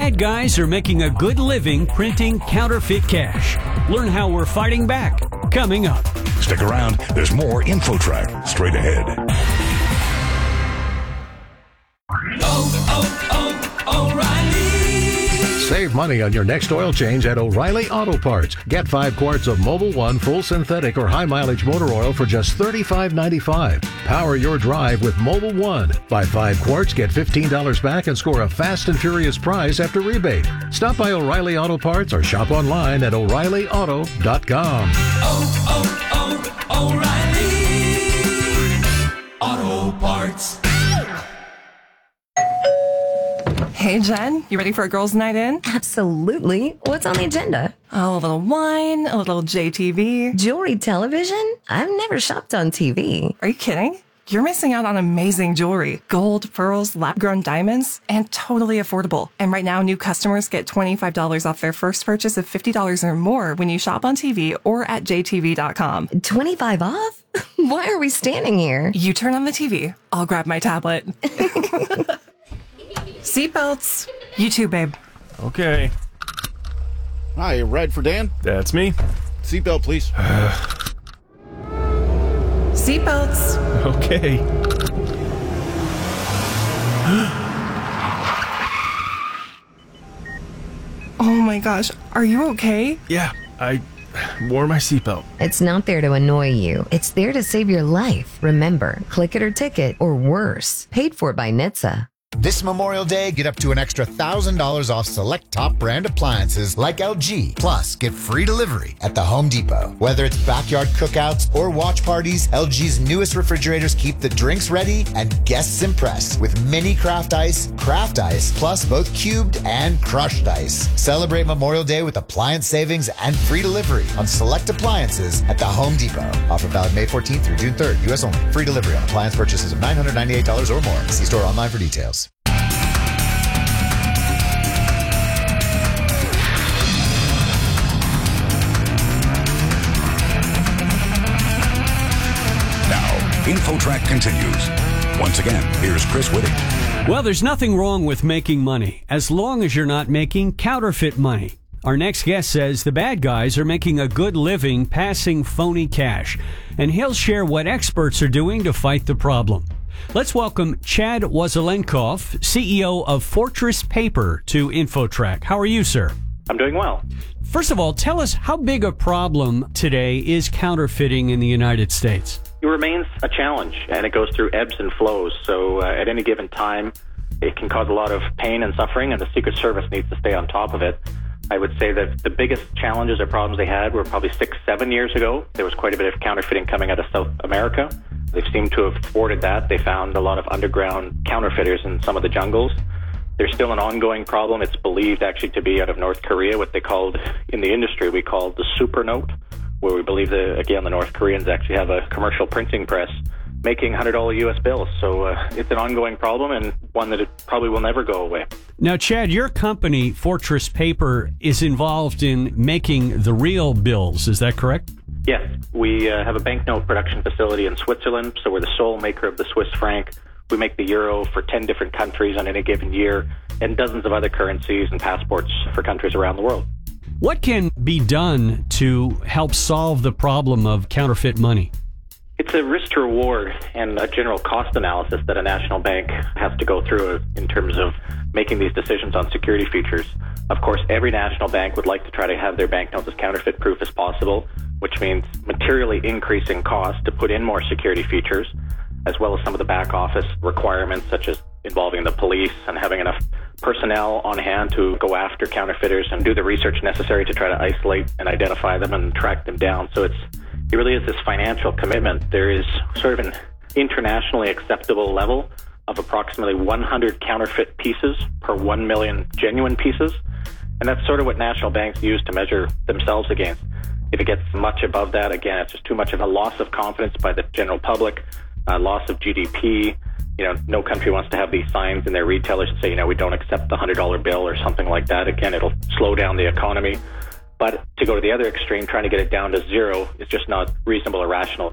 bad guys are making a good living printing counterfeit cash. Learn how we're fighting back. Coming up. Stick around. There's more InfoTrack straight ahead. O'Reilly. Save money on your next oil change at O'Reilly Auto Parts. Get 5 quarts of Mobil 1 full synthetic or high mileage motor oil for just $35.95. Power your drive with Mobil 1. Buy 5 quarts, get $15 back, and score a fast and furious prize after rebate. Stop by O'Reilly Auto Parts or shop online at O'ReillyAuto.com. O'Reilly Auto Parts. Hey, Jen, you ready for a girls' night in? Absolutely. What's on the agenda? Oh, a little wine, a little JTV. Jewelry television? I've never shopped on TV. Are you kidding? You're missing out on amazing jewelry. Gold, pearls, lab-grown diamonds, and totally affordable. And right now, new customers get $25 off their first purchase of $50 or more when you shop on TV or at jtv.com. 25 off? Why are we standing here? You turn on the TV. I'll grab my tablet. Seatbelts. You too, babe. Okay. Hi, ride for Dan? That's me. Seatbelt, please. Seatbelts. Okay. Oh my gosh, are you okay? Yeah, I wore my seatbelt. It's not there to annoy you. It's there to save your life. Remember, click it or ticket, or worse. Paid for by NHTSA. This Memorial Day, get up to an extra $1,000 off select top brand appliances like LG. Plus, get free delivery at the Home Depot. Whether it's backyard cookouts or watch parties, LG's newest refrigerators keep the drinks ready and guests impressed with mini craft ice, plus both cubed and crushed ice. Celebrate Memorial Day with appliance savings and free delivery on select appliances at the Home Depot. Offer valid May 14th through June 3rd, U.S. only. Free delivery on appliance purchases of $998 or more. See store online for details. InfoTrack continues. Once again, here's Chris Whitting. Well, there's nothing wrong with making money as long as you're not making counterfeit money. Our next guest says the bad guys are making a good living passing phony cash, and he'll share what experts are doing to fight the problem. Let's welcome Chad Wasilenkov, CEO of Fortress Paper, to InfoTrack. How are you, sir? I'm doing well. First of all, tell us how big a problem today is counterfeiting in the United States? It remains a challenge, and it goes through ebbs and flows. So at any given time, it can cause a lot of pain and suffering, and the Secret Service needs to stay on top of it. I would say that the biggest challenges or problems they had were probably 6-7 years ago. There was quite a bit of counterfeiting coming out of South America. They seem to have thwarted that. They found a lot of underground counterfeiters in some of the jungles. There's still an ongoing problem. It's believed actually to be out of North Korea, what they called in the industry, we called the super note, where we believe that, again, the North Koreans actually have a commercial printing press making $100 U.S. bills. So it's an ongoing problem and one that it probably will never go away. Now, Chad, your company, Fortress Paper, is involved in making the real bills. Is that correct? Yes. We have a banknote production facility in Switzerland, so we're the sole maker of the Swiss franc. We make the euro for 10 different countries on any given year and dozens of other currencies and passports for countries around the world. What can be done to help solve the problem of counterfeit money? It's a risk to reward and a general cost analysis that a national bank has to go through in terms of making these decisions on security features. Of course, every national bank would like to try to have their banknotes as counterfeit proof as possible, which means materially increasing costs to put in more security features, as well as some of the back office requirements, such as involving the police and having enough personnel on hand to go after counterfeiters and do the research necessary to try to isolate and identify them and track them down. So it really is this financial commitment. There is sort of an internationally acceptable level of approximately 100 counterfeit pieces per 1 million genuine pieces. And that's sort of what national banks use to measure themselves against. If it gets much above that, again, it's just too much of a loss of confidence by the general public, loss of GDP. No country wants to have these signs in their retailers and say, we don't accept the $100 bill or something like that. Again, it'll slow down the economy. But to go to the other extreme, trying to get it down to zero, is just not reasonable or rational.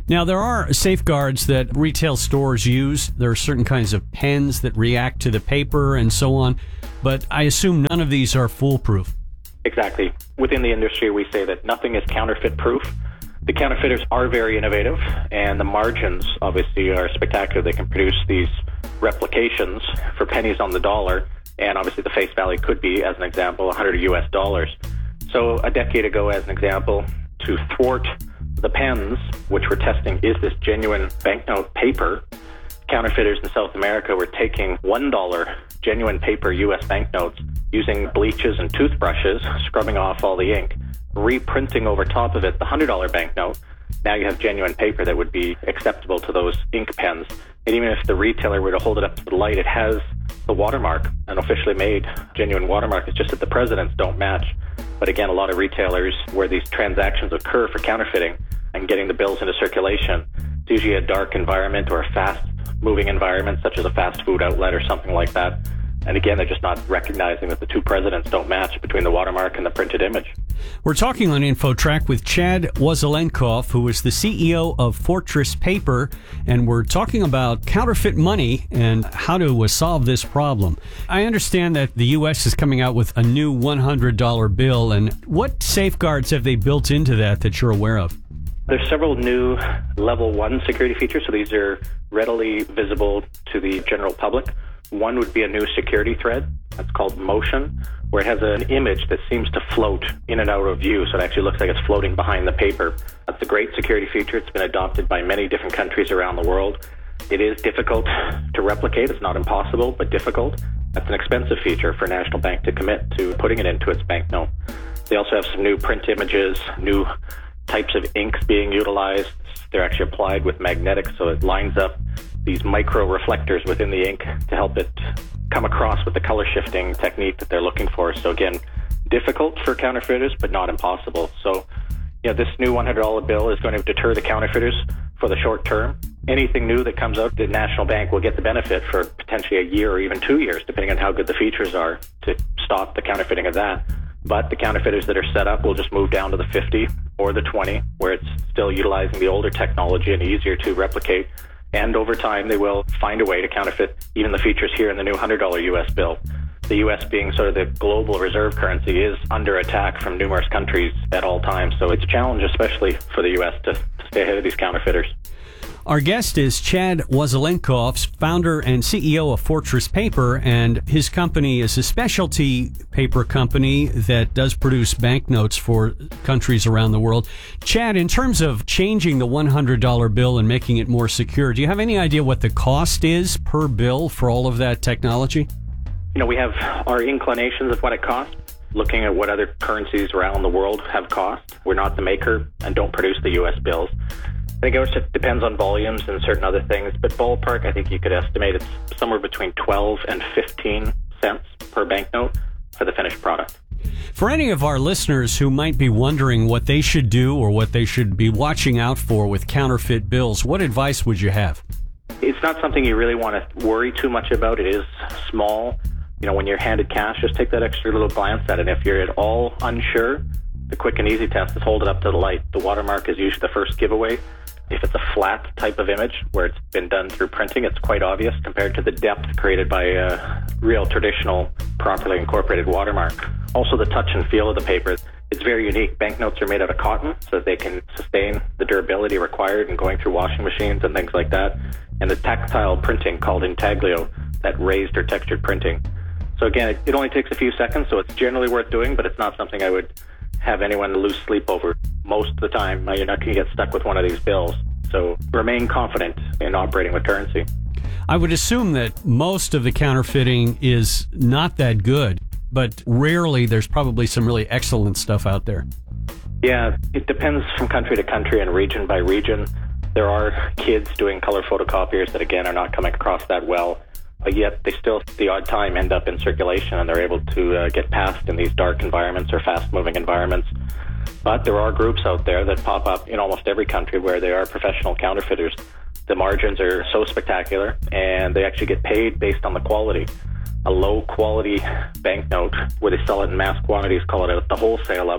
Now, there are safeguards that retail stores use. There are certain kinds of pens that react to the paper and so on, but I assume none of these are foolproof. Exactly. Within the industry, we say that nothing is counterfeit-proof. The counterfeiters are very innovative, and the margins, obviously, are spectacular. They can produce these replications for pennies on the dollar, and obviously the face value could be, as an example, $100. So a decade ago, as an example, to thwart the pens, which we're testing, is this genuine banknote paper, counterfeiters in South America were taking $1 genuine paper U.S. banknotes, using bleaches and toothbrushes, scrubbing off all the ink, reprinting over top of it the $100 banknote. Now you have genuine paper that would be acceptable to those ink pens. And even if the retailer were to hold it up to the light, it has the watermark, an officially made genuine watermark. It's just that the presidents don't match. But again, a lot of retailers where these transactions occur for counterfeiting and getting the bills into circulation, it's usually a dark environment or a fast-moving environment, such as a fast food outlet or something like that. And again, they're just not recognizing that the two presidents don't match between the watermark and the printed image. We're talking on InfoTrack with Chad Wasilenkov, who is the CEO of Fortress Paper, and we're talking about counterfeit money and how to solve this problem. I understand that the U.S. is coming out with a new $100 bill, and what safeguards have they built into that you're aware of? There's several new level 1 security features, so these are readily visible to the general public. One would be a new security thread. That's called Motion, where it has an image that seems to float in and out of view, so it actually looks like it's floating behind the paper. That's a great security feature. It's been adopted by many different countries around the world. It is difficult to replicate. It's not impossible, but difficult. That's an expensive feature for a national bank to commit to putting it into its banknote. They also have some new print images, new types of inks being utilized. They're actually applied with magnetics, so it lines up these micro reflectors within the ink to help it come across with the color shifting technique that they're looking for. So again, difficult for counterfeiters, but not impossible. So, this new $100 bill is going to deter the counterfeiters for the short term. Anything new that comes out, the National Bank will get the benefit for potentially a year or even 2 years, depending on how good the features are, to stop the counterfeiting of that. But the counterfeiters that are set up will just move down to the 50 or the 20, where it's still utilizing the older technology and easier to replicate. And over time, they will find a way to counterfeit even the features here in the new $100 U.S. bill. The U.S. being sort of the global reserve currency is under attack from numerous countries at all times. So it's a challenge, especially for the U.S., to stay ahead of these counterfeiters. Our guest is Chad Wasilenkov, founder and CEO of Fortress Paper, and his company is a specialty paper company that does produce banknotes for countries around the world. Chad, in terms of changing the $100 bill and making it more secure, do you have any idea what the cost is per bill for all of that technology? We have our inclinations of what it costs, looking at what other currencies around the world have cost. We're not the maker and don't produce the U.S. bills. I think it depends on volumes and certain other things, but ballpark, I think you could estimate it's somewhere between 12 and 15 cents per banknote for the finished product. For any of our listeners who might be wondering what they should do or what they should be watching out for with counterfeit bills, what advice would you have? It's not something you really want to worry too much about. It is small. When you're handed cash, just take that extra little glance at it. If you're at all unsure, the quick and easy test is hold it up to the light. The watermark is usually the first giveaway. If it's a flat type of image where it's been done through printing, it's quite obvious compared to the depth created by a real traditional, properly incorporated watermark. Also, the touch and feel of the paper. It's very unique. Banknotes are made out of cotton, so they can sustain the durability required in going through washing machines and things like that. And the tactile printing called intaglio, that raised or textured printing. So again, it only takes a few seconds, so it's generally worth doing, but it's not something I would have anyone lose sleep over. Most of the time, you're not going to get stuck with one of these bills. So remain confident in operating with currency. I would assume that most of the counterfeiting is not that good, but rarely there's probably some really excellent stuff out there. Yeah, it depends from country to country and region by region. There are kids doing color photocopiers that, again, are not coming across that well. But yet they still, the odd time, end up in circulation and they're able to get past in these dark environments or fast-moving environments. But there are groups out there that pop up in almost every country where they are professional counterfeiters. The margins are so spectacular, and they actually get paid based on the quality. A low-quality banknote, where they sell it in mass quantities, call it at the wholesale level,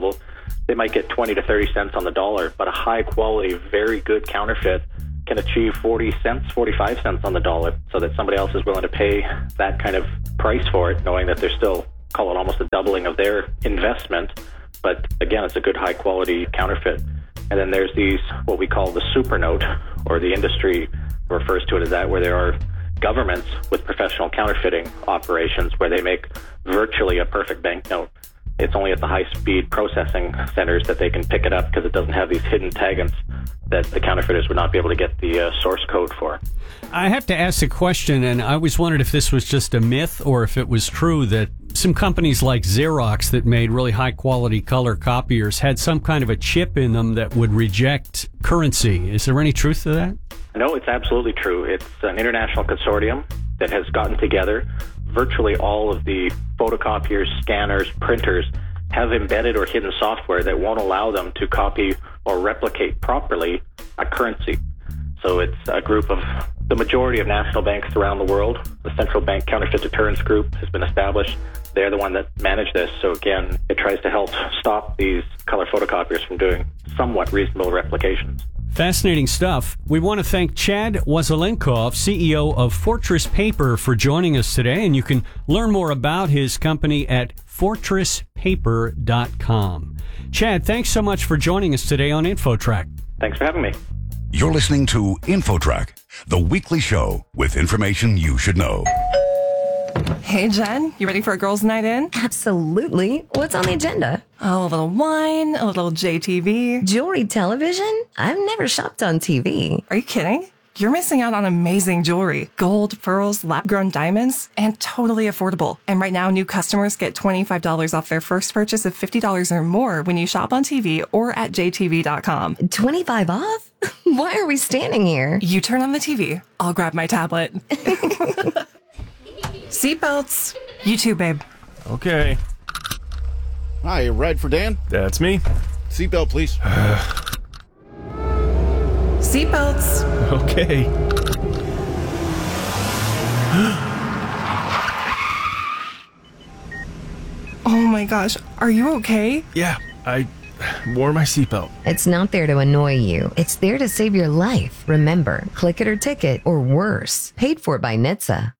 they might get 20 to 30 cents on the dollar, but a high quality, very good counterfeit can achieve 40 cents, 45 cents on the dollar, so that somebody else is willing to pay that kind of price for it, knowing that they're still, call it almost a doubling of their investment. But again, it's a good high quality counterfeit. And then there's these, what we call the super note, or the industry refers to it as that, where there are governments with professional counterfeiting operations where they make virtually a perfect banknote. It's only at the high-speed processing centers that they can pick it up because it doesn't have these hidden taggants that the counterfeiters would not be able to get the source code for. I have to ask a question, and I always wondered if this was just a myth or if it was true that some companies like Xerox that made really high-quality color copiers had some kind of a chip in them that would reject currency. Is there any truth to that? No, it's absolutely true. It's an international consortium that has gotten together. Virtually all of the photocopiers, scanners, printers have embedded or hidden software that won't allow them to copy or replicate properly a currency. So it's a group of the majority of national banks around the world. The Central Bank Counterfeit Deterrence Group has been established. They're the one that manage this. So again, it tries to help stop these color photocopiers from doing somewhat reasonable replications. Fascinating stuff. We want to thank Chad Wasilenkov, CEO of Fortress Paper, for joining us today, and you can learn more about his company at fortresspaper.com. Chad, thanks so much for joining us today on InfoTrack. Thanks for having me. You're listening to InfoTrack, the weekly show with information you should know. Hey, Jen, you ready for a girls' night in? Absolutely. What's on the agenda? Oh, a little wine, a little JTV. Jewelry television? I've never shopped on TV. Are you kidding? You're missing out on amazing jewelry. Gold, pearls, lab-grown diamonds, and totally affordable. And right now, new customers get $25 off their first purchase of $50 or more when you shop on TV or at jtv.com. 25 off? Why are we standing here? You turn on the TV. I'll grab my tablet. Seatbelts. You too, babe. Okay. Hi, ride for Dan? That's me. Seatbelt, please. Seatbelts. Okay. Oh my gosh, are you okay? Yeah, I wore my seatbelt. It's not there to annoy you. It's there to save your life. Remember, click it or ticket, or worse. Paid for by NHTSA.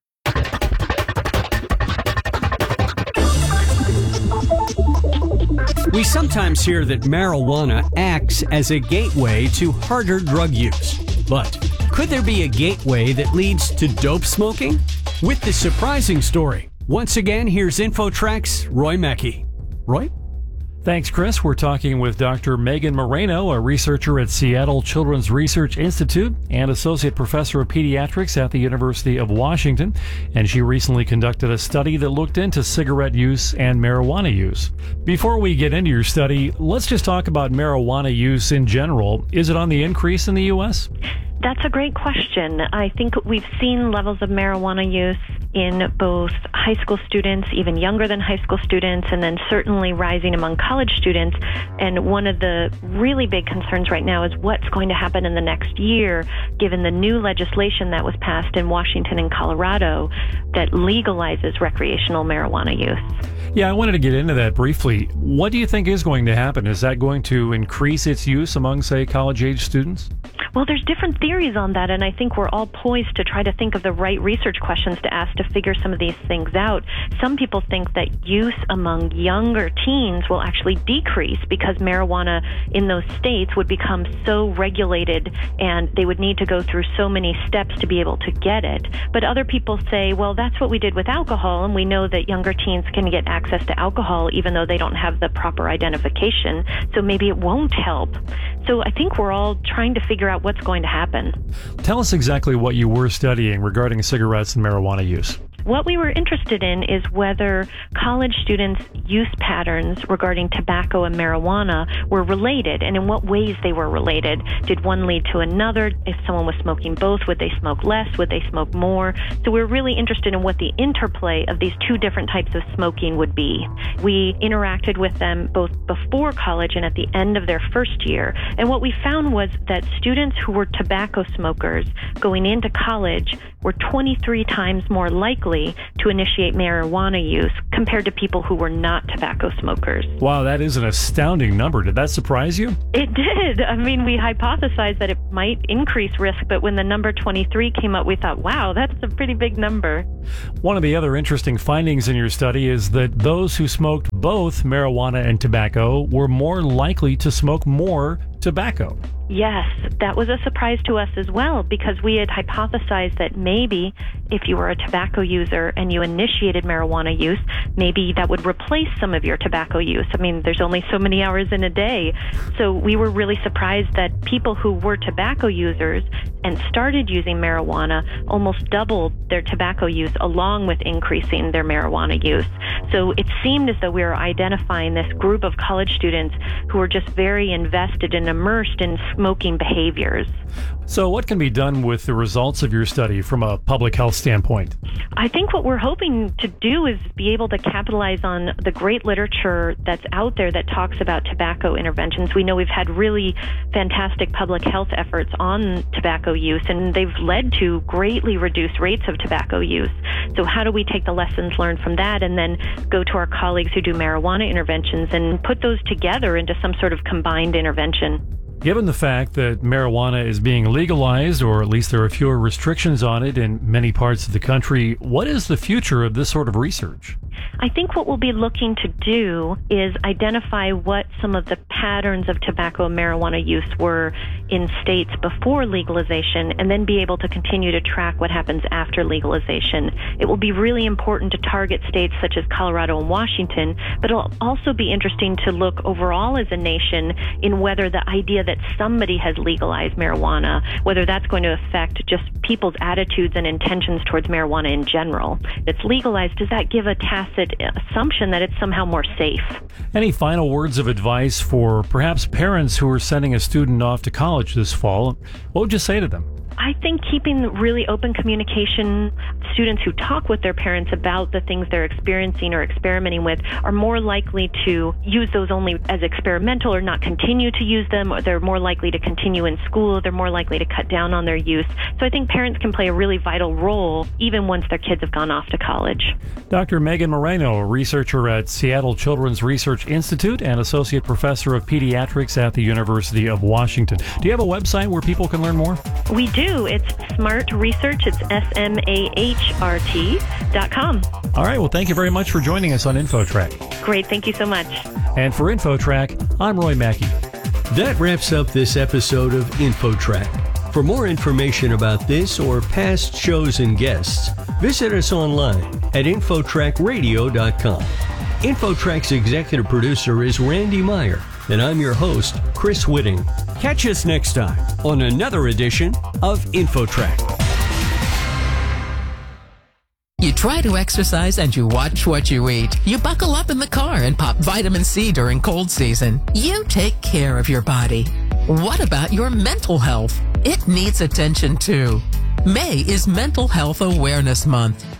We sometimes hear that marijuana acts as a gateway to harder drug use. But could there be a gateway that leads to dope smoking? With this surprising story, once again, here's InfoTrack's Roy Mackey. Roy? Thanks, Chris. We're talking with Dr. Megan Moreno, a researcher at Seattle Children's Research Institute and associate professor of pediatrics at the University of Washington. And she recently conducted a study that looked into cigarette use and marijuana use. Before we get into your study, let's just talk about marijuana use in general. Is it on the increase in the U.S.? That's a great question. I think we've seen levels of marijuana use in both high school students, even younger than high school students, and then certainly rising among college students. And one of the really big concerns right now is what's going to happen in the next year, given the new legislation that was passed in Washington and Colorado that legalizes recreational marijuana use. Yeah, I wanted to get into that briefly. What do you think is going to happen? Is that going to increase its use among, say, college-age students? Well, there's different theories on that, and I think we're all poised to try to think of the right research questions to ask to figure some of these things out. Some people think that use among younger teens will actually decrease because marijuana in those states would become so regulated and they would need to go through so many steps to be able to get it. But other people say, well, that's what we did with alcohol, and we know that younger teens can get access to alcohol even though they don't have the proper identification, so maybe it won't help. So I think we're all trying to figure out what's going to happen. Tell us exactly what you were studying regarding cigarettes and marijuana use. What we were interested in is whether college students' use patterns regarding tobacco and marijuana were related, and in what ways they were related. Did one lead to another? If someone was smoking both, would they smoke less? Would they smoke more? So we're really interested in what the interplay of these two different types of smoking would be. We interacted with them both before college and at the end of their first year, and what we found was that students who were tobacco smokers going into college were 23 times more likely likely to initiate marijuana use compared to people who were not tobacco smokers. Wow, that is an astounding number. Did that surprise you? It did. I mean, we hypothesized that it might increase risk, but when the number 23 came up, we thought, wow, that's a pretty big number. One of the other interesting findings in your study is that those who smoked both marijuana and tobacco were more likely to smoke more tobacco. Yes, that was a surprise to us as well, because we had hypothesized that maybe if you were a tobacco user and you initiated marijuana use, maybe that would replace some of your tobacco use. I mean, there's only so many hours in a day. So we were really surprised that people who were tobacco users and started using marijuana almost doubled their tobacco use along with increasing their marijuana use. So it seemed as though we were identifying this group of college students who were just very invested and immersed in smoking behaviors. So what can be done with the results of your study from a public health standpoint? I think what we're hoping to do is be able to capitalize on the great literature that's out there that talks about tobacco interventions. We know we've had really fantastic public health efforts on tobacco use, and they've led to greatly reduced rates of tobacco use. So how do we take the lessons learned from that and then go to our colleagues who do marijuana interventions and put those together into some sort of combined intervention? Given the fact that marijuana is being legalized, or at least there are fewer restrictions on it in many parts of the country, what is the future of this sort of research? I think what we'll be looking to do is identify what some of the patterns of tobacco and marijuana use were in states before legalization, and then be able to continue to track what happens after legalization. It will be really important to target states such as Colorado and Washington, but it'll also be interesting to look overall as a nation in whether the idea that somebody has legalized marijuana, whether that's going to affect just people's attitudes and intentions towards marijuana in general. If it's legalized, does that give a tacit assumption that it's somehow more safe? Any final words of advice for perhaps parents who are sending a student off to college this fall? What would you say to them? I think keeping really open communication, students who talk with their parents about the things they're experiencing or experimenting with are more likely to use those only as experimental or not continue to use them, or they're more likely to continue in school, they're more likely to cut down on their use. So I think parents can play a really vital role even once their kids have gone off to college. Dr. Megan Moreno, a researcher at Seattle Children's Research Institute and Associate Professor of Pediatrics at the University of Washington. Do you have a website where people can learn more? We do. It's Smart Research. It's SMAHRT.com. All right. Well, thank you very much for joining us on InfoTrack. Great. Thank you so much. And for InfoTrack, I'm Roy Mackey. That wraps up this episode of InfoTrack. For more information about this or past shows and guests, visit us online at InfoTrackRadio.com. InfoTrack's executive producer is Randy Meyer, and I'm your host, Chris Whitting. Catch us next time on another edition of InfoTrack. You try to exercise and you watch what you eat. You buckle up in the car and pop vitamin C during cold season. You take care of your body. What about your mental health? It needs attention too. May is Mental Health Awareness Month.